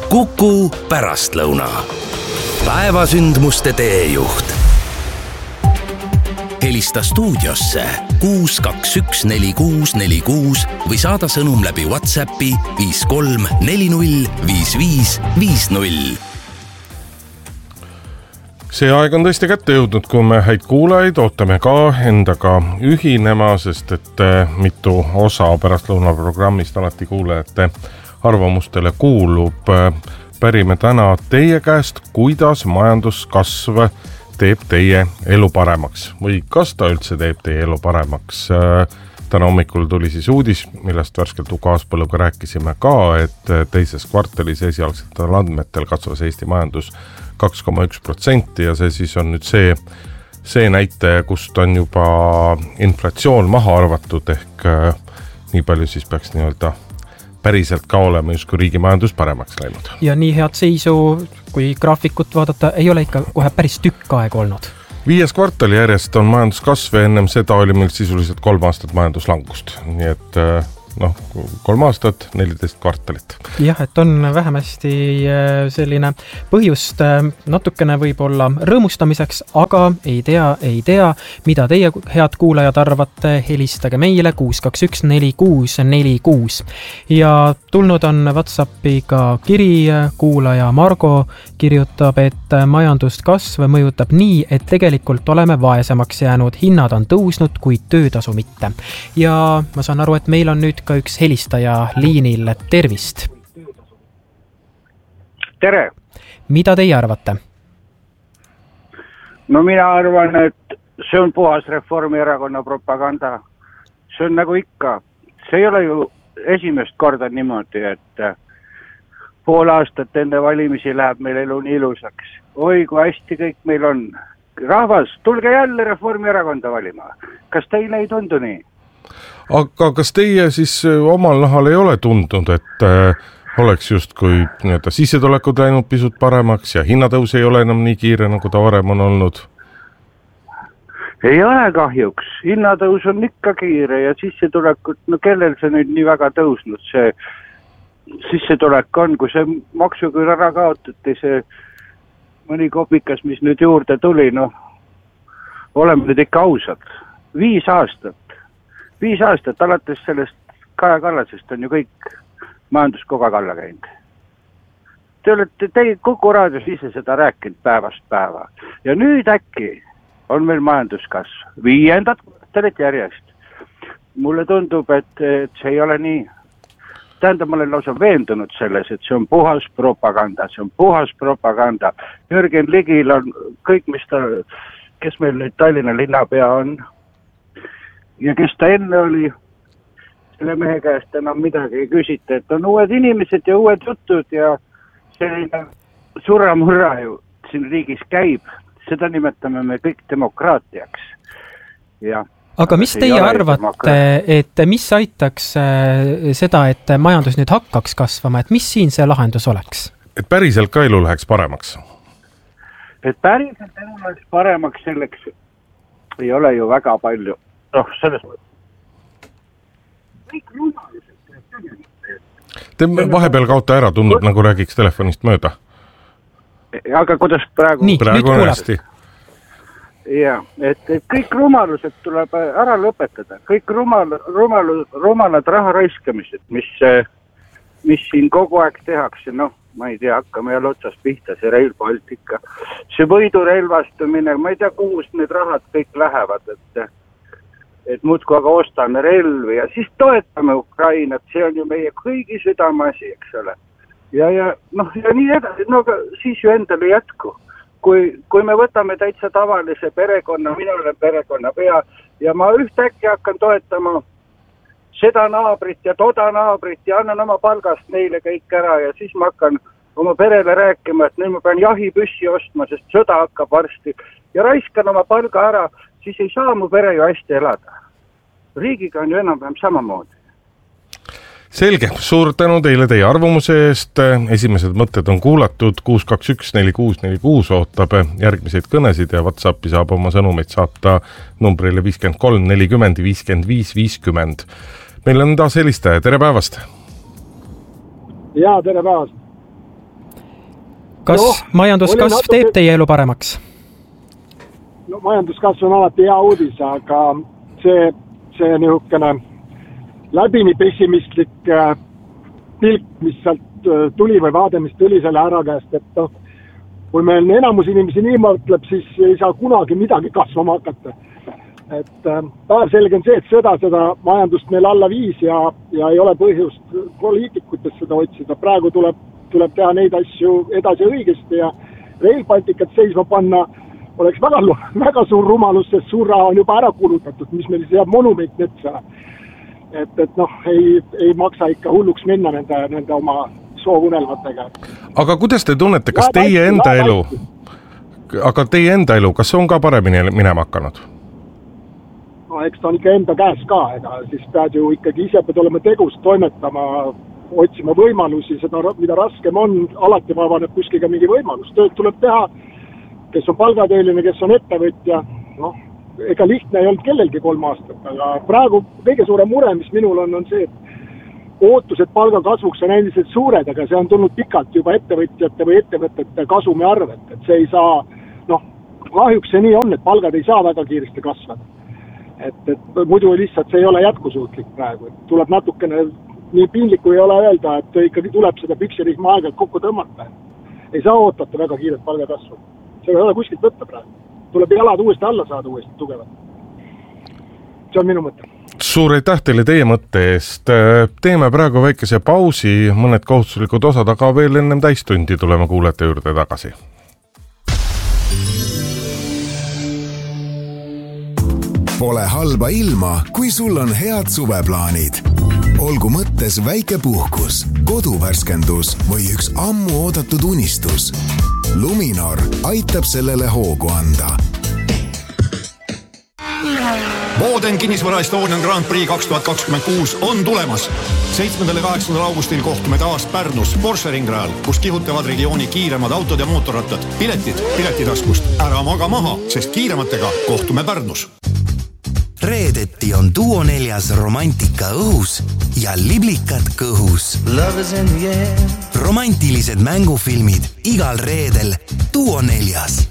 Kuku pärastlõuna. Päevasündmuste teejuht. Helista stuudiosse 6214646 või saada sõnum läbi WhatsAppi 53405550. See aeg on tõesti kätte jõudnud, kui me häid kuulajaid ootame ka endaga ühinema, sest et mitu osa pärastlõunaprogrammist alati kuulajate arvamustele kuulub. Pärime täna teie käest, kuidas majanduskasv teeb teie elu paremaks või kas ta üldse teeb teie elu paremaks. Täna hommikul tuli siis uudis, millest värskelt UK Aaspõlluga rääkisime ka, et teises kvartalis esialgsetel andmetel kasvas Eesti majandus 2,1% ja see siis on nüüd see näitaja, kust on juba inflatsioon maha arvatud, ehk nii palju siis peaks nii-öelda päriselt ka olema justkui riigi majandus paremaks läinud. Ja nii head seisu, kui graafikut vaadata, ei ole ikka kohe päris tükk aeg olnud. 5. kvartali järjest on majanduskasv, ennem seda oli meil sisuliselt 3 aastat majanduslangust. Nii et 3 aastat, 14 kvartalit. Jah, et on vähemasti selline põhjust natukene võib-olla rõõmustamiseks, aga ei tea, mida teie head kuulajad arvate, helistage meile 6214646. Ja tulnud on WhatsAppi ka kiri, kuulaja Margo kirjutab, et majanduskasv mõjutab nii, et tegelikult oleme vaesemaks jäänud, hinnad on tõusnud, kuid töötasu mitte. Ja ma saan aru, et meil on nüüd ka üks helistaja liinil. Tervist! Tere! Mida teie arvate? No mina arvan, et see on puhas Reformierakonna propaganda. See on nagu ikka. See ei ole ju esimest korda niimoodi, et pool aastat enne valimisi läheb meil elu nii ilusaks. Oi, kui hästi kõik meil on. Rahvas, tulge jälle Reformierakonda valima. Kas teile ei tundu nii? Aga kas teie siis omal nahal ei ole tundnud, et oleks justkui sissetulekud läinud pisut paremaks ja hinnatõus ei ole enam nii kiire, nagu ta varem on olnud? Ei ole kahjuks. Hinnatõus on ikka kiire ja sissetulekud, no kellel see nüüd nii väga tõusnud, see sissetulek on, kui see maksuküür ära kaotati, see mõni kopikas, mis nüüd juurde tuli, oleme nüüd ikka ausad. 5 aastat, alates sellest Kaja Kallasest on ju kõik majandus kogu aeg alla käinud. Te olete Kuku raadios ise seda rääkinud päevast päeva. Ja nüüd äkki on meil majanduskasv 5. kvartalit järjest. Mulle tundub, et see ei ole nii. Tähendab, ma olen lausa veendunud selles, et see on puhas propaganda. Jürgen Ligil on kõik, kes meil nüüd Tallinna linnapea on, ja kes ta enne oli, selle mehe käest enam midagi ei küsita, et on uued inimesed ja uued jutud ja selline surra-murra ju siin riigis käib. Seda nimetame me kõik demokraatiaks. Ja, aga mis teie arvate, et mis aitaks seda, et majandus nüüd hakkaks kasvama, et mis siin see lahendus oleks? Et päriselt ka elu läheks paremaks? Et päriselt elu läheks paremaks, selleks ei ole ju väga palju. Selles kõik rumalused. Te vahepeal kaota ära, tundub nagu räägiks telefonist mööda. Aga kuidas praegu? Nii, praegu on hästi. Ja, et kõik rumalused tuleb ära lõpetada. Kõik rumalad raha raiskamised, mis siin kogu aeg tehakse, ma ei tea, hakkame jälle otsast pihta, see Rail Baltica, see võidurelvastumine, ma ei tea, kuhu need rahad kõik lähevad, et muudku aga ostame relvi ja siis toetame Ukrainat, see on ju meie kõigi südameasi, eks ole. Ja nii edasi, siis ju endale jätku. Kui me võtame täitsa tavalise perekonna, mina olen perekonnapea ja ma ühtäkki hakkan toetama seda naabrit ja toda naabrit ja annan oma palgast neile kõik ära ja siis ma hakkan oma perele rääkima, et nüüd ma pean jahipüssi ostma, sest sõda hakkab varsti ja raiskan oma palga ära, siis ei saa mu pere ju hästi elada. Riigiga on ju enam-vähem samamoodi. Selge, suur tänu teile teie arvamuse eest. Esimesed mõtted on kuulatud. 6214646 ootab järgmiseid kõnesid ja WhatsAppi saab oma sõnumeid saata numbrile 53 40 55 50. Meil on taas helistaja. Tere päevast! Jaa, tere päevast! kas majanduskasv teeb teie elu paremaks? No, majanduskasv on alati hea uudis, aga see niisugune läbini pessimistlik pilk, mis sealt tuli või vaade, mis tuli selle ära käest, et kui meil enamus inimesi nii mõtleb, siis ei saa kunagi midagi kasvama hakata. Et päev selge on see, et seda majandust meil alla viis ja ei ole põhjust poliitikutes seda otsida. Praegu tuleb teha neid asju edasi õigesti ja Rail Balticut seisma panna oleks väga suur rumalus, sest suur raha on juba ära kulutatud, mis meil jääb monument netsa. Et ei maksa ikka hulluks minna nende oma soovunelmatega. Aga kuidas te tunnete, kas teie enda elu, kas on ka paremini minema hakanud? No eks ta on ikka enda käes ka, siis pead ju ikkagi ise pead olema tegus toimetama, otsima võimalusi, seda mida raskem on, alati vabaneb kuskiga mingi võimalus. Tööd tuleb teha, kes on palgatööline, kes on ettevõtja, ega lihtne ei olnud kellelgi 3 aastat, aga praegu kõige suurem mure, mis minul on see, et ootused palgakasvuks on endiselt suured, aga see on tulnud pikalt juba ettevõtjate või ettevõtete kasumi arvelt, et see ei saa, kahjuks see nii on, et palgad ei saa väga kiiresti kasvada. Et muidu lihtsalt see ei ole jätkusuutlik praegu, et tuleb natukene, nii piinlikku ei ole öelda, et ikkagi tuleb seda püksirihma aegalt kokku tõmmata. Ei saa ootata väga kiiret palgakasvu. See ei ole kuskilt võtta praegu. Tuleb jalad uuesti alla saada uuesti tugevat. See on minu mõte. Suur aitäh teile teie mõtte eest. Teeme praegu väikese pausi, mõned kohustuslikud osad, aga veel ennem täistundi tuleme kuulete juurde tagasi. Pole halba ilma, kui sul on head suveplaanid. Olgu mõttes väike puhkus, koduvärskendus või üks ammu oodatud unistus. Luminor aitab sellele hoogu anda. Boden kinnisvara Estonian Grand Prix 2026 on tulemas. 7. ja 8. augustil kohtume taas Pärnus Porsche ringrajal, kus kihutavad regiooni kiiremad autod ja mootorrattad. Piletitaskust ära maga maha, sest kiirematega kohtume Pärnus. Reedeti on Duo 4 romantika õhus ja liblikad kõhus. Romantilised mängufilmid igal reedel Duo 4.